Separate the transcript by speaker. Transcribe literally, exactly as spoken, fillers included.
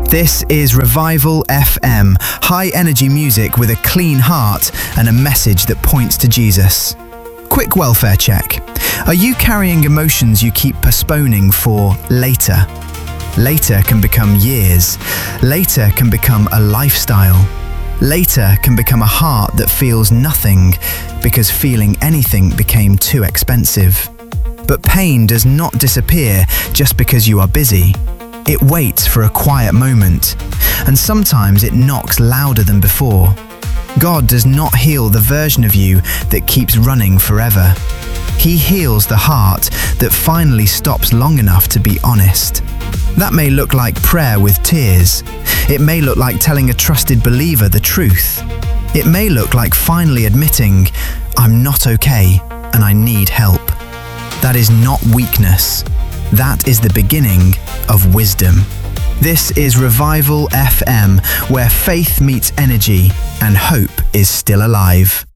Speaker 1: This is Revival F M, high energy music with a clean heart and a message that points to Jesus. Quick welfare check. Are you carrying emotions you keep postponing for later? Later can become years. Later can become a lifestyle. Later can become a heart that feels nothing because feeling anything became too expensive. But pain does not disappear just because you are busy. It waits for a quiet moment, and sometimes it knocks louder than before. God does not heal the version of you that keeps running forever. He heals the heart that finally stops long enough to be honest. That may look like prayer with tears. It may look like telling a trusted believer the truth. It may look like finally admitting, I'm not okay and I need help. That is not weakness. That is the beginning of wisdom. This is Revival F M, where faith meets energy and hope is still alive.